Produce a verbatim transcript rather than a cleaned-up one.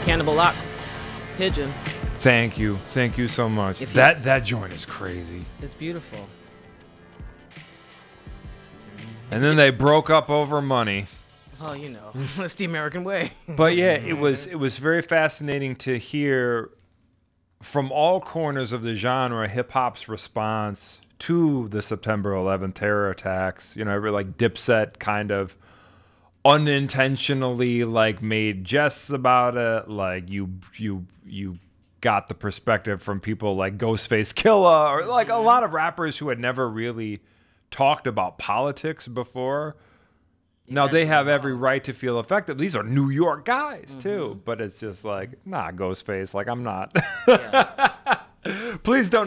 Cannibal Ox, Pigeon. Thank you. Thank you so much. If you- That that joint is crazy. It's beautiful. And then they broke up over money. Well, you know, that's the American way. But yeah, it was it was very fascinating to hear from all corners of the genre hip hop's response to the September eleventh terror attacks. You know, every like Dipset kind of unintentionally like made jests about it. Like you you you got the perspective from people like Ghostface Killah or like a lot of rappers who had never really talked about politics before. Now they have every right to feel affected. These are New York guys too, but it's just like, nah, Ghostface. Like I'm not. Yeah. Please don't